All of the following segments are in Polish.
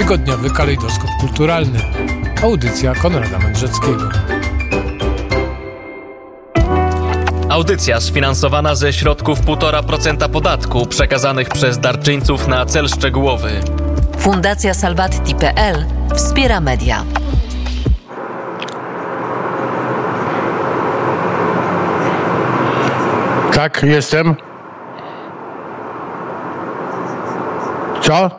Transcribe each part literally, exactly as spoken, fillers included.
Tygodniowy kalejdoskop kulturalny. Audycja Konrada Mędrzeckiego. Audycja sfinansowana ze środków półtora procent podatku przekazanych przez darczyńców na cel szczegółowy. Fundacja Salvati kropka pe el wspiera media. Tak, jestem. Co?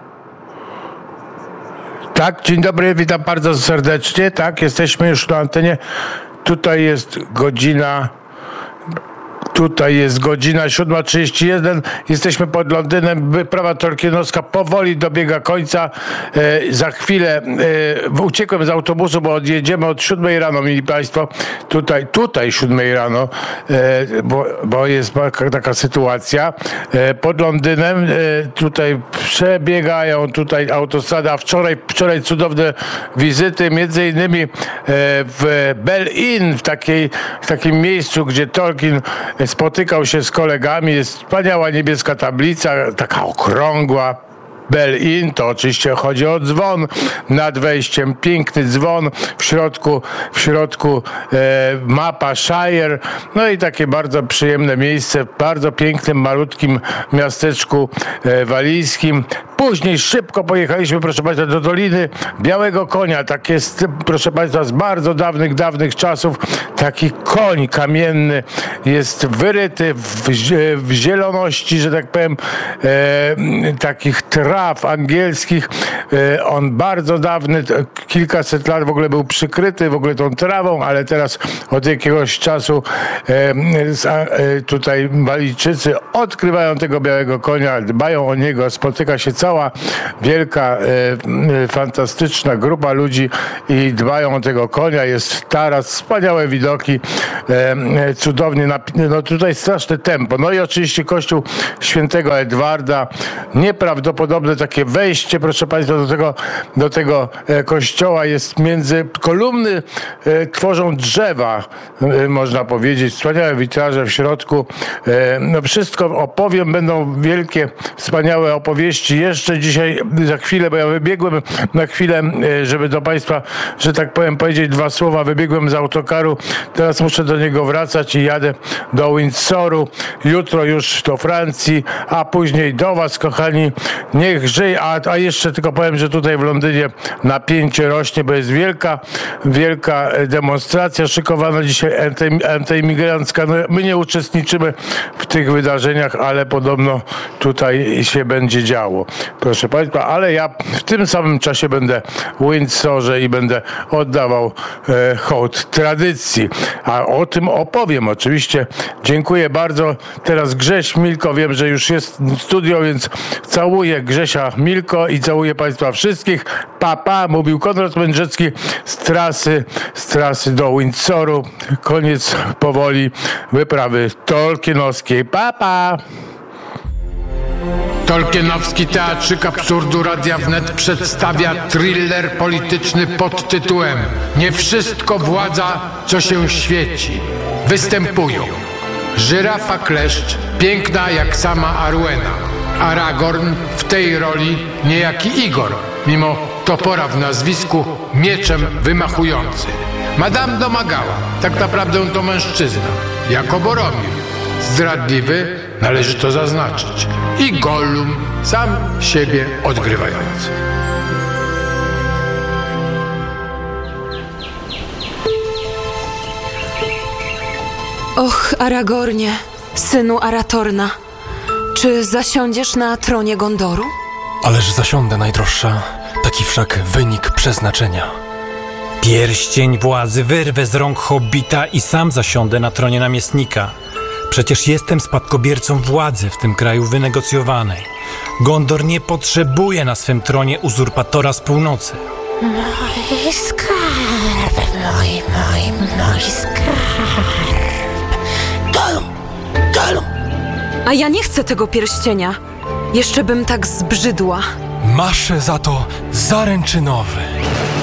Tak, dzień dobry, witam bardzo serdecznie. Tak, jesteśmy już na antenie. Tutaj jest godzina... Tutaj jest godzina siódma trzydzieści jeden. Jesteśmy pod Londynem. Wyprawa tolkienowska powoli dobiega końca. E, za chwilę e, uciekłem z autobusu, bo odjedziemy od siódmej rano, mili Państwo. Tutaj, tutaj siódmej rano, e, bo, bo jest taka sytuacja. E, pod Londynem e, tutaj przebiegają tutaj autostrada. Wczoraj, wczoraj cudowne wizyty, między innymi e, w Bell Inn, w, takiej, w takim miejscu, gdzie Tolkien spotykał się z kolegami. Jest wspaniała niebieska tablica, taka okrągła. Bell Inn, to oczywiście chodzi o dzwon nad wejściem, piękny dzwon, w środku, w środku e, mapa Shire, no i takie bardzo przyjemne miejsce w bardzo pięknym, malutkim miasteczku e, walijskim. Później szybko pojechaliśmy, proszę Państwa, do Doliny Białego Konia. Tak jest, proszę Państwa, z bardzo dawnych, dawnych czasów. Taki koń kamienny jest wyryty w, w zieloności, że tak powiem, e, takich traw angielskich. E, on bardzo dawny, kilkaset lat w ogóle był przykryty w ogóle tą trawą, ale teraz od jakiegoś czasu e, e, tutaj Walijczycy odkrywają tego białego konia, dbają o niego, spotyka się cała wielka, e, e, fantastyczna grupa ludzi i dbają o tego konia. Jest taras, wspaniałe widoki, e, e, cudownie, napi- no tutaj straszne tempo. No i oczywiście kościół świętego Edwarda, nieprawdopodobne takie wejście, proszę Państwa, do tego, do tego e, kościoła jest między kolumny, e, tworzą drzewa, e, można powiedzieć, wspaniałe witraże w środku. E, no wszystko opowiem, będą wielkie, wspaniałe opowieści. Jeszcze dzisiaj, za chwilę, bo ja wybiegłem na chwilę, żeby do Państwa, że tak powiem, powiedzieć dwa słowa. Wybiegłem z autokaru, teraz muszę do niego wracać i jadę do Windsoru. Jutro już do Francji, a później do Was, kochani. Niech żyje, a, a jeszcze tylko powiem, że tutaj w Londynie napięcie rośnie, bo jest wielka, wielka demonstracja szykowana dzisiaj antyimigrancka. No, my nie uczestniczymy w tych wydarzeniach, ale podobno tutaj się będzie działo. Proszę Państwa, ale ja w tym samym czasie będę w Windsorze i będę oddawał e, hołd tradycji. A o tym opowiem oczywiście. Dziękuję bardzo. Teraz Grześ Milko, wiem, że już jest w studio, więc całuję Grzesia Milko i całuję Państwa wszystkich. Pa, pa, mówił Konrad Mędrzecki z trasy, z trasy do Windsoru. Koniec powoli wyprawy tolkienowskiej. Pa, pa! Tolkienowski Teatrzyk Absurdu Radia Wnet przedstawia thriller polityczny pod tytułem Nie wszystko władza, co się świeci. Występują Żyrafa Kleszcz, piękna jak sama Arwena. Aragorn, w tej roli niejaki Igor, mimo topora w nazwisku, mieczem wymachujący. Madame Domagała, tak naprawdę to mężczyzna, jako Boromir, zdradliwy, należy to zaznaczyć, i Gollum, sam siebie odgrywający. Och, Aragornie, synu Aratorna, czy zasiądziesz na tronie Gondoru? Ależ zasiądę, najdroższa, taki wszak wynik przeznaczenia. Pierścień władzy wyrwę z rąk hobbita i sam zasiądę na tronie namiestnika. Przecież jestem spadkobiercą władzy w tym kraju wynegocjowanej. Gondor nie potrzebuje na swym tronie uzurpatora z północy. Mój skarb, mój, mój, mój skarb. Gollum, Gollum. A ja nie chcę tego pierścienia. Jeszcze bym tak zbrzydła. Masz za to zaręczynowy.